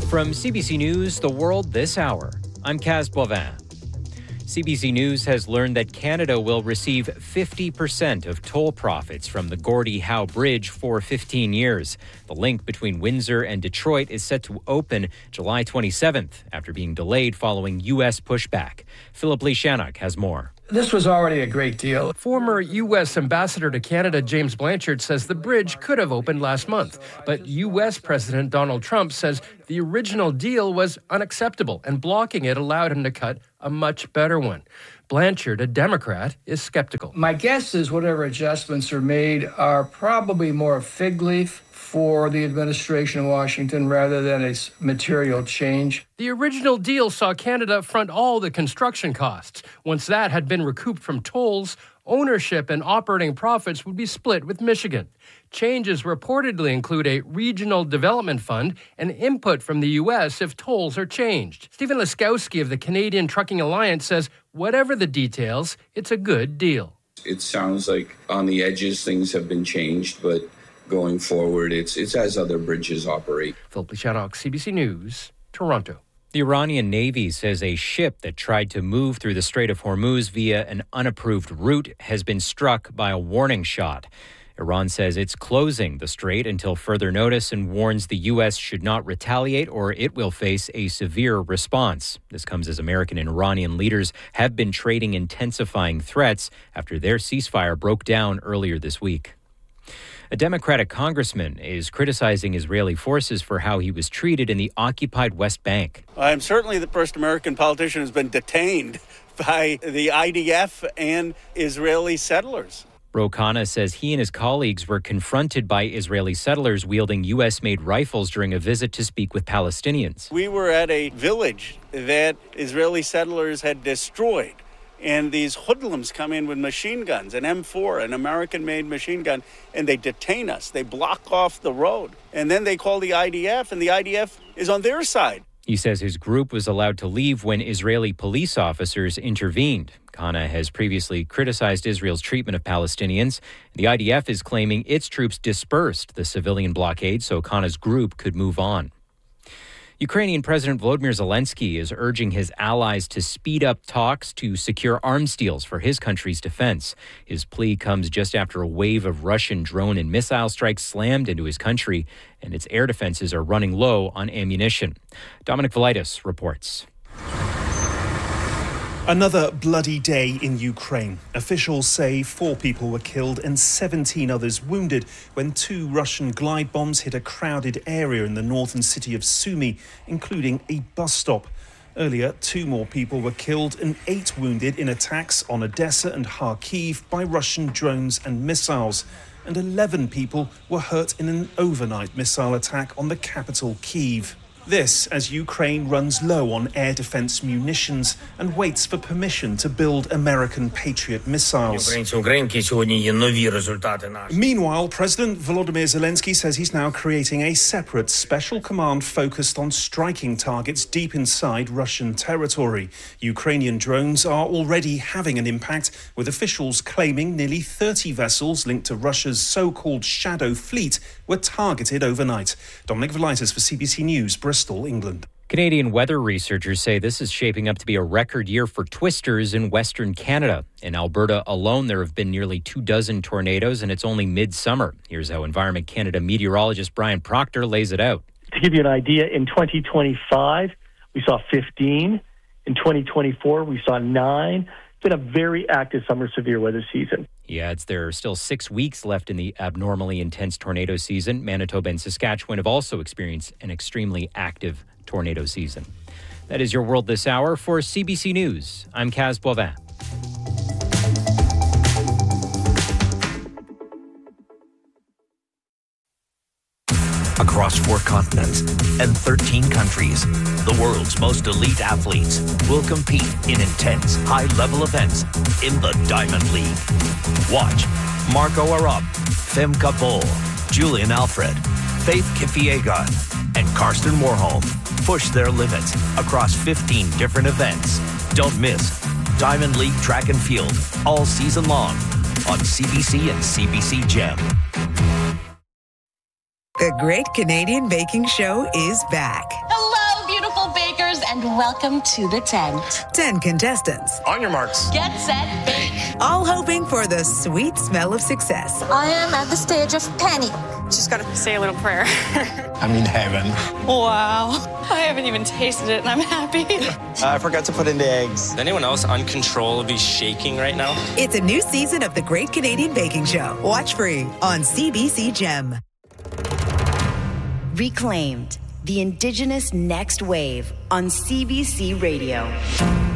From CBC News, The World This Hour, I'm Kaz Boivin. CBC News has learned that Canada will receive 50% of toll profits from the Gordie Howe Bridge for 15 years. The link between Windsor and Detroit is set to open July 27th after being delayed following U.S. pushback. Philip Lishanuk has more. This was already a great deal. Former U.S. Ambassador to Canada James Blanchard says the bridge could have opened last month. But U.S. President Donald Trump says the original deal was unacceptable and blocking it allowed him to cut a much better one. Blanchard, a Democrat, is skeptical. My guess is whatever adjustments are made are probably more a fig leaf for the administration in Washington rather than a material change. The original deal saw Canada front all the construction costs. Once that had been recouped from tolls, ownership and operating profits would be split with Michigan. Changes reportedly include a regional development fund and input from the U.S. if tolls are changed. Stephen Laskowski of the Canadian Trucking Alliance says whatever the details, it's a good deal. It sounds like on the edges things have been changed, but going forward, it's as other bridges operate. Philip Lishanuk, CBC News, Toronto. The Iranian Navy says a ship that tried to move through the Strait of Hormuz via an unapproved route has been struck by a warning shot. Iran says it's closing the strait until further notice and warns the U.S. should not retaliate or it will face a severe response. This comes as American and Iranian leaders have been trading intensifying threats after their ceasefire broke down earlier this week. A Democratic congressman is criticizing Israeli forces for how he was treated in the occupied West Bank. I'm certainly the first American politician who's been detained by the IDF and Israeli settlers. Ro Khanna says he and his colleagues were confronted by Israeli settlers wielding U.S.-made rifles during a visit to speak with Palestinians. We were at a village that Israeli settlers had destroyed. And these hoodlums come in with machine guns, an M4, an American-made machine gun, and they detain us. They block off the road. And then they call the IDF, and the IDF is on their side. He says his group was allowed to leave when Israeli police officers intervened. Khanna has previously criticized Israel's treatment of Palestinians. The IDF is claiming its troops dispersed the civilian blockade so Khanna's group could move on. Ukrainian President Volodymyr Zelensky is urging his allies to speed up talks to secure arms deals for his country's defense. His plea comes just after a wave of Russian drone and missile strikes slammed into his country, and its air defenses are running low on ammunition. Dominic Velitis reports. Another bloody day in Ukraine. Officials say 4 people were killed and 17 others wounded when 2 Russian glide bombs hit a crowded area in the northern city of Sumy, including a bus stop. Earlier, 2 more people were killed and 8 wounded in attacks on Odessa and Kharkiv by Russian drones and missiles. And 11 people were hurt in an overnight missile attack on the capital, Kyiv. This as Ukraine runs low on air defense munitions and waits for permission to build American Patriot missiles. Meanwhile, President Volodymyr Zelensky says he's now creating a separate special command focused on striking targets deep inside Russian territory. Ukrainian drones are already having an impact, with officials claiming nearly 30 vessels linked to Russia's so-called shadow fleet were targeted overnight. Dominic Velitis for CBC News, Bristol, England. Canadian weather researchers say this is shaping up to be a record year for twisters in Western Canada. In Alberta alone, there have been nearly 24 tornadoes, and it's only midsummer. Here's how Environment Canada meteorologist Brian Proctor lays it out. To give you an idea, in 2025, we saw 15. In 2024, we saw 9. It's been a very active summer severe weather season. He adds there are still 6 weeks left in the abnormally intense tornado season. Manitoba and Saskatchewan have also experienced an extremely active tornado season. That is your World This Hour. For CBC News, I'm Kaz Boivin. Across 4 continents and 13 countries, the world's most elite athletes will compete in intense, high-level events in the Diamond League. Watch Marco Arap, Femke Bol, Julian Alfred, Faith Kipyegon, and Karsten Warholm push their limits across 15 different events. Don't miss Diamond League Track and Field all season long on CBC and CBC Gem. The Great Canadian Baking Show is back. Hello! and welcome to the tent. 10 contestants. On your marks. Get set, bake. All hoping for the sweet smell of success. I am at the stage of panic. Just gotta say a little prayer. I'm in heaven. Wow. I haven't even tasted it and I'm happy. I forgot to put in the eggs. Is anyone else uncontrollably shaking right now? It's a new season of The Great Canadian Baking Show. Watch free on CBC Gem. Reclaimed, the Indigenous Next Wave on CBC Radio.